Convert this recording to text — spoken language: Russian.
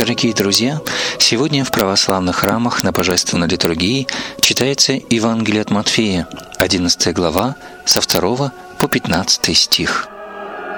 Дорогие друзья, сегодня в православных храмах на Божественной литургии читается Евангелие от Матфея, 11 глава, со 2 по 15 стих.